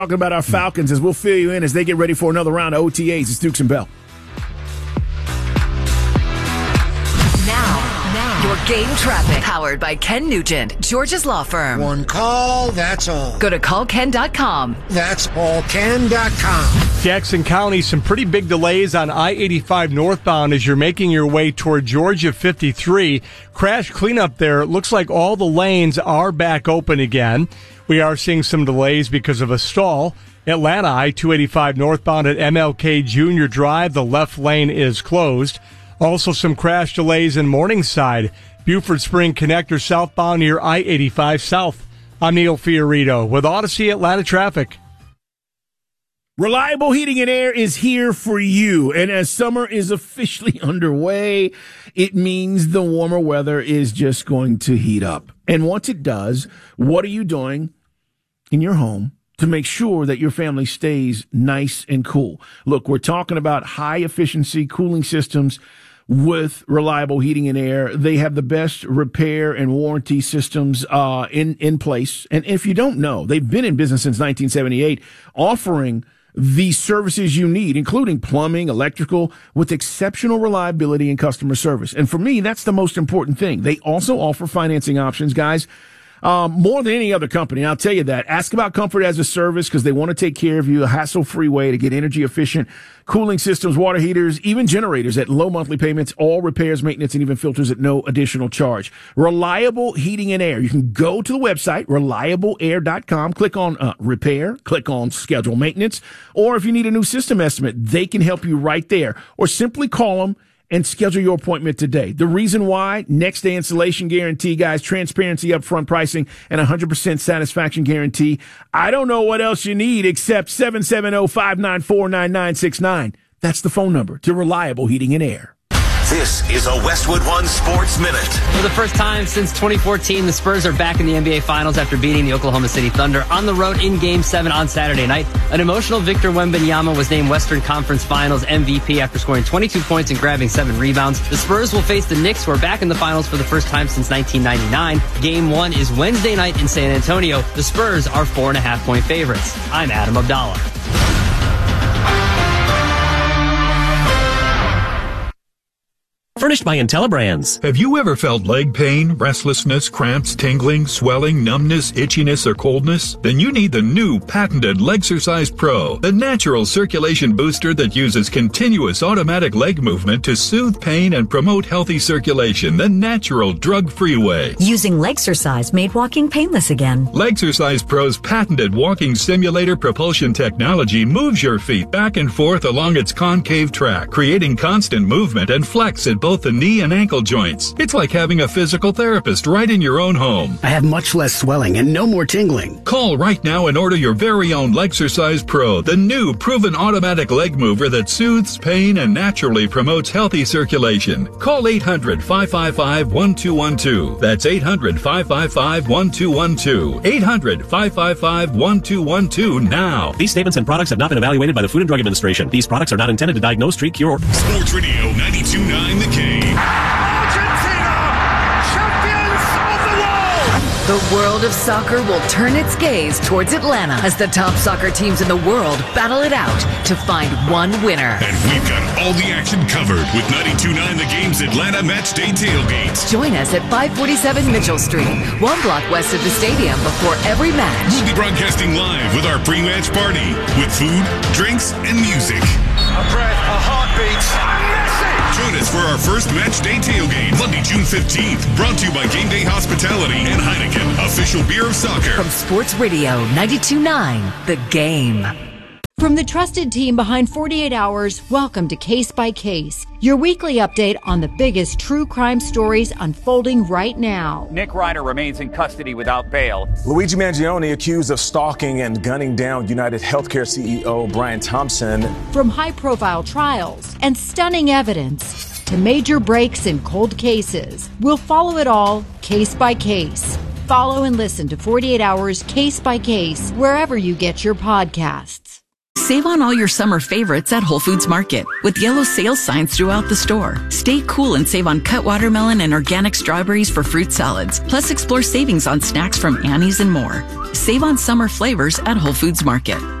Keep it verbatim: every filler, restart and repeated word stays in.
Talking about our Falcons as we'll fill you in as they get ready for another round of O T As. It's Dukes and Bell. Now, now, your game traffic. Powered by Ken Nugent, Georgia's law firm. One call, that's all. Go to call ken dot com. That's all ken dot com. Jackson County, some pretty big delays on I eighty-five northbound as you're making your way toward Georgia fifty-three. Crash cleanup there. It looks like all the lanes are back open again. We are seeing some delays because of a stall. Atlanta, I two eighty-five northbound at M L K Junior Drive. The left lane is closed. Also some crash delays in Morningside. Buford Spring Connector southbound near I eighty-five South. I'm Neil Fiorito with Odyssey Atlanta traffic. Reliable Heating and Air is here for you. And as summer is officially underway, it means the warmer weather is just going to heat up. And once it does, what are you doing in your home to make sure that your family stays nice and cool? Look, we're talking about high efficiency cooling systems with Reliable Heating and Air. They have the best repair and warranty systems uh, in, in place. And if you don't know, they've been in business since nineteen seventy-eight, offering the services you need, including plumbing, electrical, with exceptional reliability and customer service. And for me, that's the most important thing. They also offer financing options, guys. Um, more than any other company. I'll tell you that. Ask about comfort as a service because they want to take care of you. A hassle-free way to get energy efficient cooling systems, water heaters, even generators at low monthly payments, all repairs, maintenance, and even filters at no additional charge. Reliable Heating and Air. You can go to the website, reliable air dot com, click on uh, repair, click on schedule maintenance, or if you need a new system estimate, they can help you right there. Or simply call them and schedule your appointment today. The reason why, next day installation guarantee, guys, transparency, upfront pricing, and one hundred percent satisfaction guarantee. I don't know what else you need except seven seven zero, five nine four, nine nine six nine. That's the phone number to Reliable Heating and Air. This is a Westwood One Sports Minute. For the first time since twenty fourteen, the Spurs are back in the N B A Finals after beating the Oklahoma City Thunder on the road in Game seven on Saturday night. An emotional Victor Wembanyama was named Western Conference Finals M V P after scoring twenty-two points and grabbing seven rebounds. The Spurs will face the Knicks, who are back in the Finals for the first time since nineteen ninety-nine. Game one is Wednesday night in San Antonio. The Spurs are four and a half point favorites. I'm Adam Abdallah. Furnished by IntelliBrands. Have you ever felt leg pain, restlessness, cramps, tingling, swelling, numbness, itchiness, or coldness? Then you need the new patented Legsercise Pro, the natural circulation booster that uses continuous automatic leg movement to soothe pain and promote healthy circulation the natural drug-free way. Using Legsercise made walking painless again. Legsercise Pro's patented walking simulator propulsion technology moves your feet back and forth along its concave track, creating constant movement and flex at both the knee and ankle joints. It's like having a physical therapist right in your own home. I have much less swelling and no more tingling. Call right now and order your very own Legsercise Pro, the new proven automatic leg mover that soothes pain and naturally promotes healthy circulation. Call eight hundred, five five five, one two one two. That's eight hundred, five five five, one two one two. eight hundred, five five five, one two one two now. These statements and products have not been evaluated by the Food and Drug Administration. These products are not intended to diagnose, treat, cure, or... Sports Radio ninety-two point nine The Game. Argentina, champions of the world! The world of soccer will turn its gaze towards Atlanta as the top soccer teams in the world battle it out to find one winner. And we've got all the action covered with ninety-two point nine The Game's Atlanta Match Day Tailgates. Join us at five forty-seven Mitchell Street, one block west of the stadium before every match. We'll be broadcasting live with our pre-match party with food, drinks, and music. A breath, a heartbeat, and Messi! Join us for our first Match Day Tailgate, Monday, June fifteenth. Brought to you by Game Day Hospitality and Heineken, official beer of soccer. From Sports Radio ninety-two point nine The Game. From the trusted team behind forty-eight hours, welcome to Case by Case, your weekly update on the biggest true crime stories unfolding right now. Nick Ryder remains in custody without bail. Luigi Mangione accused of stalking and gunning down United Healthcare C E O Brian Thompson. From high-profile trials and stunning evidence to major breaks in cold cases, we'll follow it all case by case. Follow and listen to forty-eight hours Case by Case wherever you get your podcasts. Save on all your summer favorites at Whole Foods Market with yellow sales signs throughout the store. Stay cool and save on cut watermelon and organic strawberries for fruit salads. Plus, explore savings on snacks from Annie's and more. Save on summer flavors at Whole Foods Market.